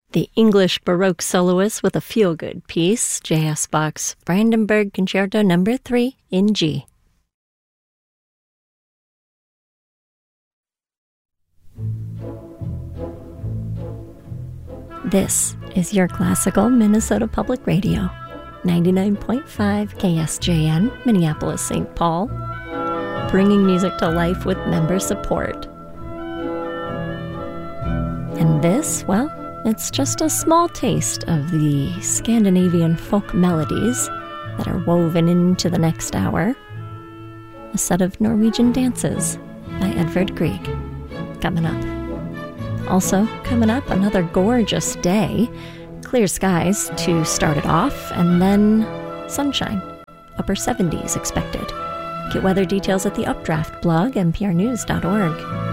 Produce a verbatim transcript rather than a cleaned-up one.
The English Baroque soloist with a feel-good piece, J S. Bach's Brandenburg Concerto Number three in G. This is your classical Minnesota Public Radio, ninety-nine point five K S J N, Minneapolis, Saint Paul, bringing music to life with member support. And this, well, it's just a small taste of the Scandinavian folk melodies that are woven into the next hour. A set of Norwegian dances by Edvard Grieg, coming up. Also, coming up, another gorgeous day. Clear skies to start it off, and then sunshine. Upper seventies expected. Get weather details at the Updraft blog, n p r news dot org.